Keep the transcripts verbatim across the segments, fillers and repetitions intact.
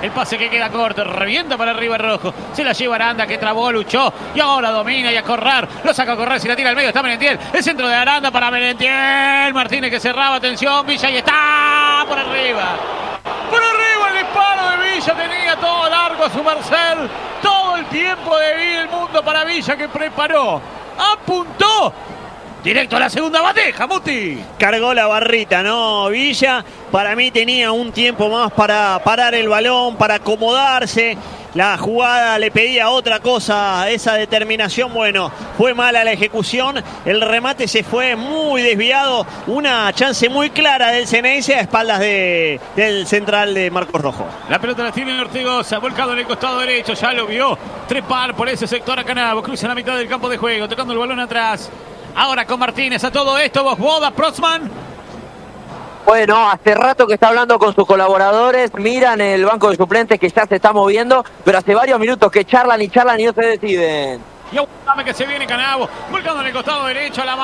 El pase que queda corto, revienta para arriba Rojo. Se la lleva Aranda, que trabó, luchó y ahora domina y a correr. Lo saca a correr, si la tira al medio, está Merentiel. El centro de Aranda para Merentiel. Martínez que cerraba, atención, Villa y está por arriba. Por arriba el disparo de Villa, tenía todo largo a su Marcel. Todo el tiempo de vida el mundo para Villa, que preparó. Apuntó. Directo a la segunda bandeja, Muti. Cargó la barrita, ¿no? Villa, para mí tenía un tiempo más para parar el balón, para acomodarse. La jugada le pedía otra cosa, esa determinación, bueno, fue mala la ejecución. El remate se fue muy desviado. Una chance muy clara del Ceneice a espaldas de, del central de Marcos Rojo. La pelota la tiene Ortigosa, volcado en el costado derecho, ya lo vio. Trepar por ese sector a Canavo, cruza la mitad del campo de juego, tocando el balón atrás. Ahora con Martínez a todo esto, Vosboda, Protzman. Bueno, hace rato que está hablando con sus colaboradores, miran el banco de suplentes que ya se está moviendo, pero hace varios minutos que charlan y charlan y no se deciden. Y aguantame que se viene Canavo, volcando en el costado derecho, la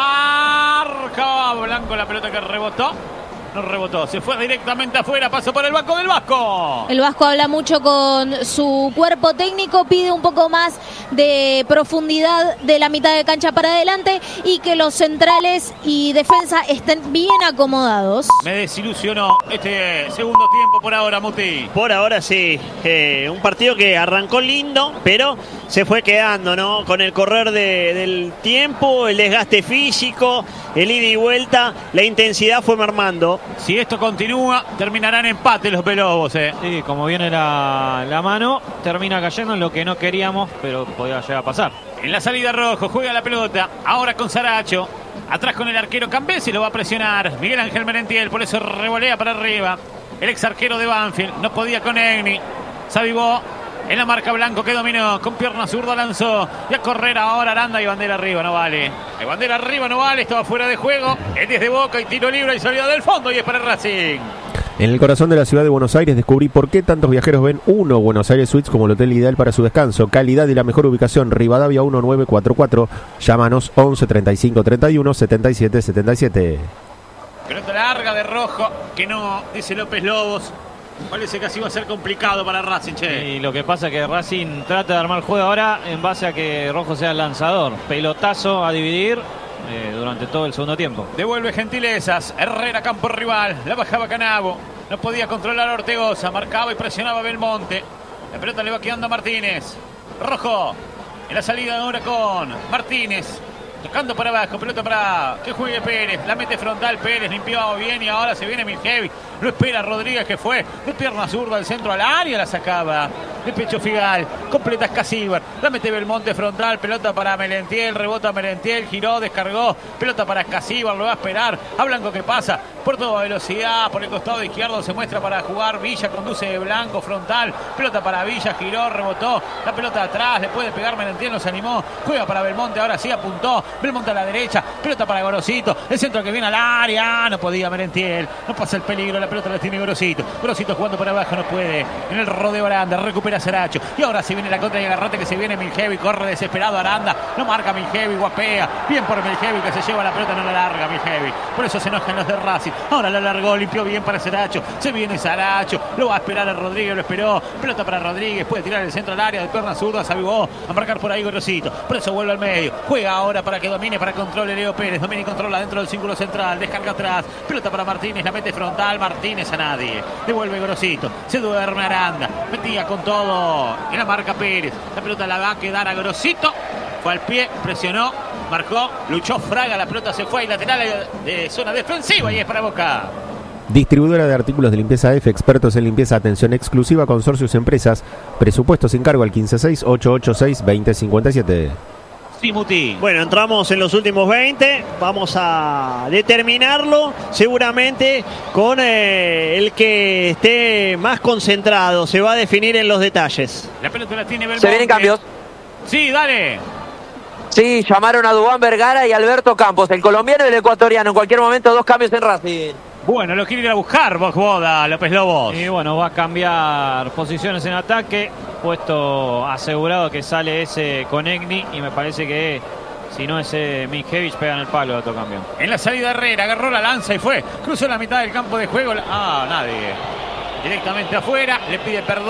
marca. Blanco la pelota que rebotó. No rebotó, se fue directamente afuera, pasó por el banco del Vasco. El Vasco habla mucho con su cuerpo técnico, pide un poco más de profundidad de la mitad de cancha para adelante y que los centrales y defensa estén bien acomodados. Me desilusionó este segundo tiempo por ahora, Muti. Por ahora sí, eh, un partido que arrancó lindo, pero se fue quedando, ¿no? Con el correr de, del tiempo, el desgaste físico, el ida y vuelta, la intensidad fue mermando. Si esto continúa, terminarán empate los Pelobos, eh. Sí, como viene la, la mano, termina cayendo en lo que no queríamos, pero podía llegar a pasar. En la salida Rojo, juega la pelota, ahora con Saracho. Atrás con el arquero Cambesi, lo va a presionar Miguel Ángel Merentiel, por eso revolea para arriba. El ex arquero de Banfield, no podía con Egni. Se avivó. En la marca Blanco que dominó, con pierna zurda lanzó. Y a correr ahora Aranda y bandera arriba, no vale. Hay bandera arriba, no vale, estaba fuera de juego. Es desde Boca y tiro libre y salida del fondo y es para Racing. En el corazón de la ciudad de Buenos Aires descubrí por qué tantos viajeros ven Uno Buenos Aires Suites como el hotel ideal para su descanso. Calidad y la mejor ubicación, Rivadavia mil novecientos cuarenta y cuatro. Llámanos once treinta y cinco treinta y uno setenta y siete setenta y siete. Pelota larga de Rojo, que no, dice López Lobos. Parece que así va a ser complicado para Racing, che. Y lo que pasa es que Racing trata de armar el juego ahora en base a que Rojo sea el lanzador. Pelotazo a dividir eh, durante todo el segundo tiempo. Devuelve gentilezas. Herrera, campo rival. La bajaba Canavo. No podía controlar a Ortegoza. Marcaba y presionaba a Belmonte. La pelota le va quedando a Martínez. Rojo. En la salida ahora con Martínez. Tocando para abajo, pelota para que juegue Pérez, la mete frontal Pérez, limpiado bien y ahora se viene Milhevi, lo espera Rodríguez que fue de pierna zurda del centro al área, la sacaba de pecho Figal, completa Escasíbar, la mete Belmonte frontal, pelota para Merentiel, rebota Merentiel, giró, descargó, pelota para Escasíbar, lo va a esperar, a Blanco que pasa por toda velocidad, por el costado izquierdo se muestra para jugar Villa, conduce de Blanco frontal, pelota para Villa, giró, rebotó, la pelota atrás, le puede pegar Merentiel, no se animó, juega para Belmonte, ahora sí apuntó, Belmonte a la derecha, pelota para Gorosito, el centro que viene al área, no podía Merentiel, no pasa el peligro, la pelota la tiene Gorosito, Gorosito jugando para abajo, no puede, en el rodeo Aranda, recupera Saracho, y ahora se viene la contra y agarrate que se viene Milhevi, corre desesperado Aranda, no marca Milhevi, guapea, bien por Milhevi que se lleva la pelota, no la larga Milhevi, por eso se enojan los de Racing, ahora la largó, limpió bien para Saracho, se viene Saracho, lo va a esperar a Rodríguez, lo esperó, pelota para Rodríguez, puede tirar el centro al área, de pierna zurda, se avivó, a marcar por ahí Gorosito, por eso vuelve al medio, juega ahora para que domine, para controle Leo Pérez, domina y controla dentro del círculo central, descarga atrás, pelota para Martínez, la mete frontal, Martínez a nadie, devuelve Gorosito, se duerme Aranda, metía con todo, en la marca Pérez, la pelota la va a quedar a Gorosito, fue al pie, presionó, marcó, luchó Fraga, la pelota se fue y lateral de zona defensiva y es para Boca. Distribuidora de artículos de limpieza F, expertos en limpieza, atención exclusiva, consorcios, empresas, presupuestos sin cargo al quince seis ocho ocho seis veinte cincuenta y siete. Muti. Bueno, entramos en los últimos veinte, vamos a determinarlo seguramente con eh, el que esté más concentrado, se va a definir en los detalles. La pelota la tiene Belmonte. Se vienen cambios. Sí, dale. Sí, llamaron a Dubán Vergara y Alberto Campos, el colombiano y el ecuatoriano, en cualquier momento dos cambios en Racing. Bueno, lo quiere ir a buscar Vosboda, López Lobos. Y bueno, va a cambiar posiciones en ataque, puesto asegurado que sale ese con Egni y me parece que si no ese Milhevic pega en el palo de otro cambio. En la salida Herrera, agarró la lanza y fue, cruzó la mitad del campo de juego, ah, nadie, directamente afuera, le pide perdón.